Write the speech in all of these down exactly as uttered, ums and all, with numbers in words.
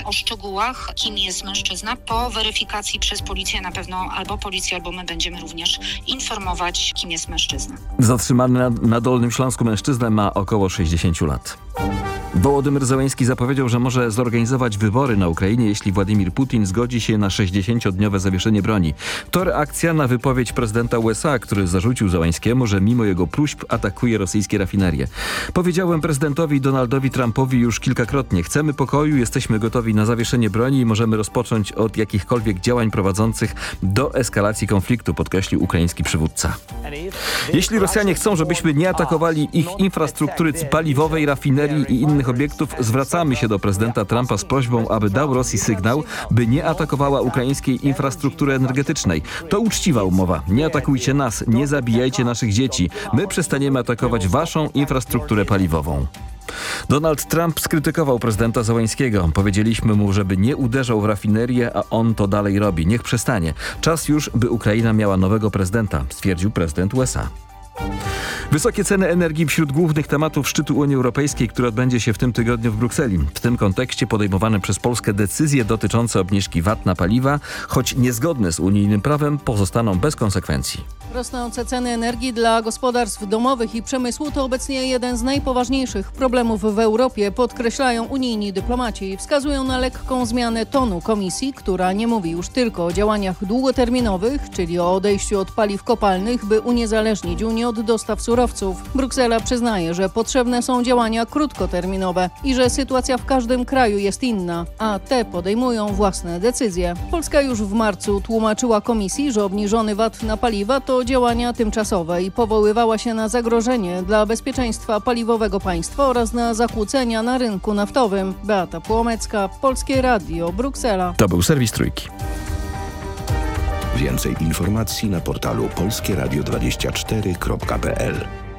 o szczegółach, kim jest mężczyzna. Po weryfikacji przez policję na pewno albo policja, albo my będziemy również informować, kim jest mężczyzna. Zatrzymany na, na Dolnym Śląsku mężczyzna ma około sześćdziesiąt lat. Wołodymyr Zełenski zapowiedział, że może zorganizować wybory na Ukrainie, jeśli Władimir Putin zgodzi się na sześćdziesięciodniowe zawieszenie broni. To reakcja na wypowiedź prezydenta U S A, który zarzucił Zełenskiemu, że mimo jego próśb atakuje rosyjskie rafinerie. Powiedziałem prezydentowi Donaldowi Trumpowi już kilkakrotnie: chcemy pokoju, jesteśmy gotowi na zawieszenie broni i możemy rozpocząć od jakichkolwiek działań prowadzących do eskalacji konfliktu, podkreślił ukraiński przywódca. Jeśli Rosjanie chcą, żebyśmy nie atakowali ich infrastruktury paliwowej, rafinerii i innych obiektów, zwracamy się do prezydenta Trumpa z prośbą, aby dał Rosji sygnał, by nie atakowała ukraińskiej infrastruktury energetycznej. To uczciwa umowa. Nie atakujcie nas, nie zabijajcie naszych dzieci. My przestaniemy atakować waszą infrastrukturę paliwową. Donald Trump skrytykował prezydenta Zełenskiego. Powiedzieliśmy mu, żeby nie uderzał w rafinerię, a on to dalej robi. Niech przestanie. Czas już, by Ukraina miała nowego prezydenta, stwierdził prezydent U S A. Wysokie ceny energii wśród głównych tematów szczytu Unii Europejskiej, który odbędzie się w tym tygodniu w Brukseli. W tym kontekście podejmowane przez Polskę decyzje dotyczące obniżki V A T na paliwa, choć niezgodne z unijnym prawem, pozostaną bez konsekwencji. Rosnące ceny energii dla gospodarstw domowych i przemysłu to obecnie jeden z najpoważniejszych problemów w Europie, podkreślają unijni dyplomaci. Wskazują na lekką zmianę tonu Komisji, która nie mówi już tylko o działaniach długoterminowych, czyli o odejściu od paliw kopalnych, by uniezależnić Unię od dostaw surowców. Bruksela przyznaje, że potrzebne są działania krótkoterminowe i że sytuacja w każdym kraju jest inna, a te podejmują własne decyzje. Polska już w marcu tłumaczyła Komisji, że obniżony V A T na paliwa to działania tymczasowe i powoływała się na zagrożenie dla bezpieczeństwa paliwowego państwa oraz na zakłócenia na rynku naftowym. Beata Płomecka, Polskie Radio, Bruksela. To był serwis Trójki. Więcej informacji na portalu polskie radio dwadzieścia cztery kropka p l.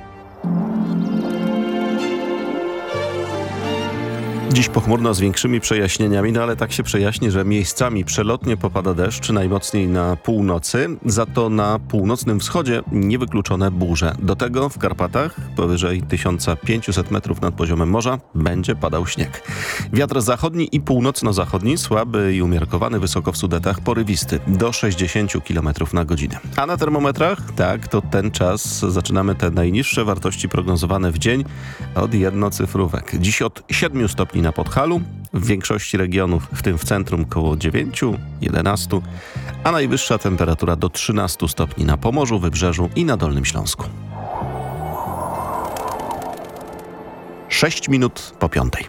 Dziś pochmurno z większymi przejaśnieniami, no ale tak się przejaśni, że miejscami przelotnie popada deszcz, najmocniej na północy. Za to na północnym wschodzie niewykluczone burze. Do tego w Karpatach, powyżej tysiąc pięćset metrów nad poziomem morza, będzie padał śnieg. Wiatr zachodni i północno-zachodni, słaby i umiarkowany, wysoko w Sudetach, porywisty, do sześćdziesiąt kilometrów na godzinę. A na termometrach? Tak, to ten czas zaczynamy te najniższe wartości prognozowane w dzień od jednocyfrówek. Dziś od siedmiu stopni na Podhalu, w większości regionów, w tym w centrum, koło dziewięć jedenaście, a najwyższa temperatura do trzynastu stopni na Pomorzu, Wybrzeżu i na Dolnym Śląsku. Sześć minut po piątej.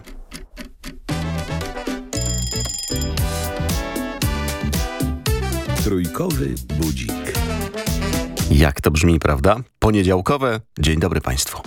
Trójkowy budzik. Jak to brzmi, prawda? Poniedziałkowe. Dzień dobry Państwu.